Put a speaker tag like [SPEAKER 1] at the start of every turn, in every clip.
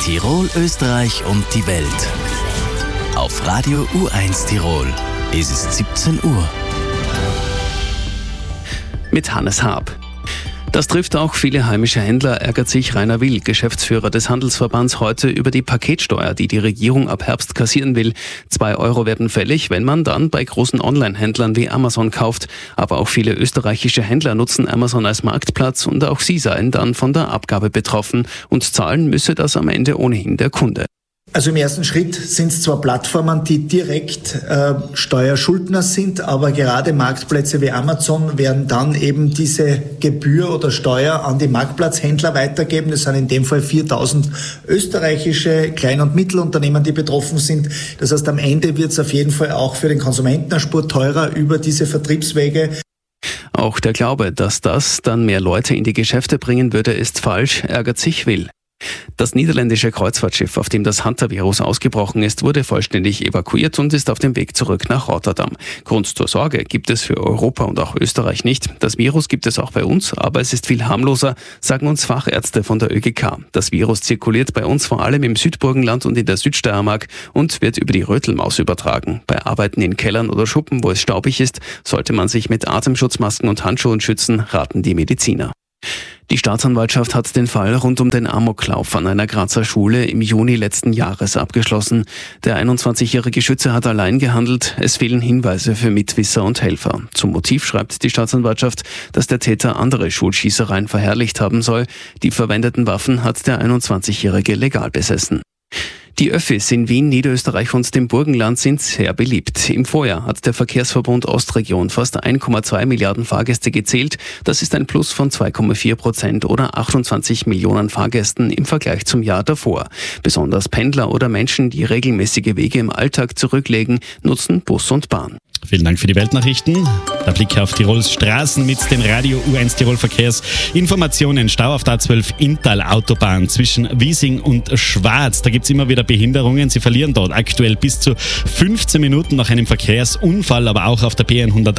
[SPEAKER 1] Tirol, Österreich und die Welt. Auf Radio U1 Tirol ist es 17 Uhr.
[SPEAKER 2] Mit Hannes Haab. Das trifft auch viele heimische Händler, ärgert sich Rainer Will, Geschäftsführer des Handelsverbands, heute über die Paketsteuer, die die Regierung ab Herbst kassieren will. 2 Euro werden fällig, wenn man dann bei großen Online-Händlern wie Amazon kauft. Aber auch viele österreichische Händler nutzen Amazon als Marktplatz und auch sie seien dann von der Abgabe betroffen. Und zahlen müsse das am Ende ohnehin der Kunde.
[SPEAKER 3] Also im ersten Schritt sind es zwar Plattformen, die direkt Steuerschuldner sind, aber gerade Marktplätze wie Amazon werden dann eben diese Gebühr oder Steuer an die Marktplatzhändler weitergeben. Das sind in dem Fall 4.000 österreichische Klein- und Mittelunternehmen, die betroffen sind. Das heißt, am Ende wird es auf jeden Fall auch für den Konsumenten eine Spur teurer über diese Vertriebswege.
[SPEAKER 2] Auch der Glaube, dass das dann mehr Leute in die Geschäfte bringen würde, ist falsch, ärgert sich Will. Das niederländische Kreuzfahrtschiff, auf dem das Hantavirus ausgebrochen ist, wurde vollständig evakuiert und ist auf dem Weg zurück nach Rotterdam. Grund zur Sorge gibt es für Europa und auch Österreich nicht. Das Virus gibt es auch bei uns, aber es ist viel harmloser, sagen uns Fachärzte von der ÖGK. Das Virus zirkuliert bei uns vor allem im Südburgenland und in der Südsteiermark und wird über die Rötelmaus übertragen. Bei Arbeiten in Kellern oder Schuppen, wo es staubig ist, sollte man sich mit Atemschutzmasken und Handschuhen schützen, raten die Mediziner. Die Staatsanwaltschaft hat den Fall rund um den Amoklauf an einer Grazer Schule im Juni letzten Jahres abgeschlossen. Der 21-jährige Schütze hat allein gehandelt. Es fehlen Hinweise für Mitwisser und Helfer. Zum Motiv schreibt die Staatsanwaltschaft, dass der Täter andere Schulschießereien verherrlicht haben soll. Die verwendeten Waffen hat der 21-jährige legal besessen. Die Öffis in Wien, Niederösterreich und dem Burgenland sind sehr beliebt. Im Vorjahr hat der Verkehrsverbund Ostregion fast 1,2 Milliarden Fahrgäste gezählt. Das ist ein Plus von 2,4% oder 28 Millionen Fahrgästen im Vergleich zum Jahr davor. Besonders Pendler oder Menschen, die regelmäßige Wege im Alltag zurücklegen, nutzen Bus und Bahn.
[SPEAKER 4] Vielen Dank für die Weltnachrichten. Der Blick auf Tirols Straßen mit den Radio U1 Tirol Verkehrsinformationen. Stau auf der A12 Inntal Autobahn zwischen Wiesing und Schwaz. Da gibt es immer wieder Behinderungen. Sie verlieren dort aktuell bis zu 15 Minuten nach einem Verkehrsunfall, aber auch auf der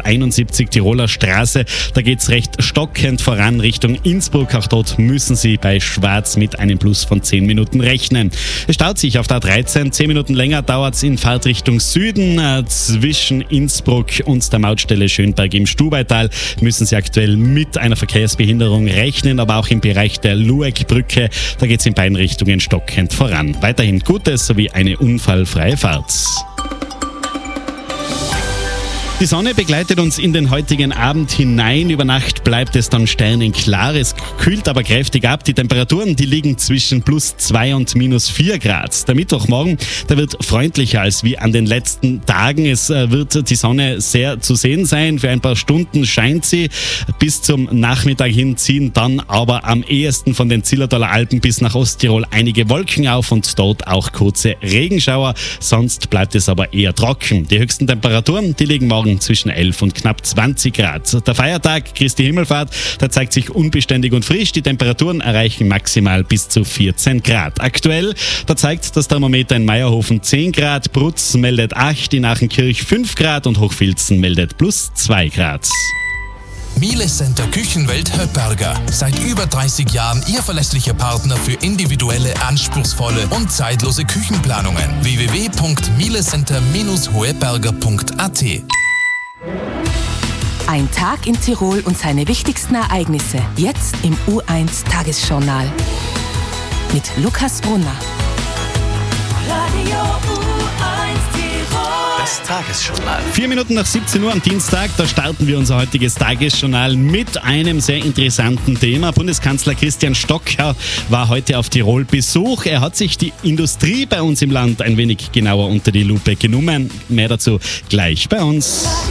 [SPEAKER 4] B171 Tiroler Straße. Da geht es recht stockend voran Richtung Innsbruck. Auch dort müssen Sie bei Schwaz mit einem Plus von 10 Minuten rechnen. Es staut sich auf der A13. 10 Minuten länger dauert es in Fahrtrichtung Süden zwischen Innsbruck und der Mautstelle Schönberg im Stubaital müssen Sie aktuell mit einer Verkehrsbehinderung rechnen, aber auch im Bereich der Lueckbrücke, da geht es in beiden Richtungen stockend voran. Weiterhin Gutes sowie eine unfallfreie Fahrt. Die Sonne begleitet uns in den heutigen Abend hinein. Über Nacht bleibt es dann sternenklar. Es kühlt aber kräftig ab. Die Temperaturen, die liegen zwischen +2 und -4 Grad. Der Mittwochmorgen, der wird freundlicher als wie an den letzten Tagen. Es wird die Sonne sehr zu sehen sein. Für ein paar Stunden scheint sie. Bis zum Nachmittag hin ziehen dann aber am ehesten von den Zillertaler Alpen bis nach Osttirol einige Wolken auf und dort auch kurze Regenschauer. Sonst bleibt es aber eher trocken. Die höchsten Temperaturen, die liegen morgen zwischen 11 und knapp 20 Grad. Der Feiertag, Christi Himmelfahrt, der zeigt sich unbeständig und frisch. Die Temperaturen erreichen maximal bis zu 14 Grad. Aktuell, da zeigt das Thermometer in Meierhofen 10 Grad, Brutz meldet 8, in Achenkirch 5 Grad und Hochfilzen meldet +2 Grad.
[SPEAKER 5] Miele Center Küchenwelt Höpperger. Seit über 30 Jahren Ihr verlässlicher Partner für individuelle, anspruchsvolle und zeitlose Küchenplanungen. www.mielecenter-hoeberger.at.
[SPEAKER 6] Ein Tag in Tirol und seine wichtigsten Ereignisse. Jetzt im U1 Tagesjournal. Mit Lukas Brunner.
[SPEAKER 7] Radio U1 Tirol.
[SPEAKER 1] Das Tagesjournal.
[SPEAKER 4] 4 Minuten nach 17 Uhr am Dienstag, da starten wir unser heutiges Tagesjournal mit einem sehr interessanten Thema. Bundeskanzler Christian Stocker war heute auf Tirol-Besuch. Er hat sich die Industrie bei uns im Land ein wenig genauer unter die Lupe genommen. Mehr dazu gleich bei uns.